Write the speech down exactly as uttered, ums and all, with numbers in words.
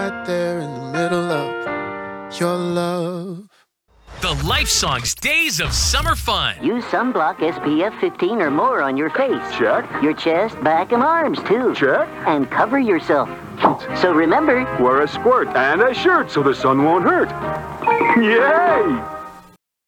right there in the middle of your love. The LifeSongs Days of Summer Fun. Use sunblock S P F fifteen or more on your face. Check. Your chest, back, and arms, too. Check. And cover yourself. So remember, wear a squirt and a shirt so the sun won't hurt. Yay!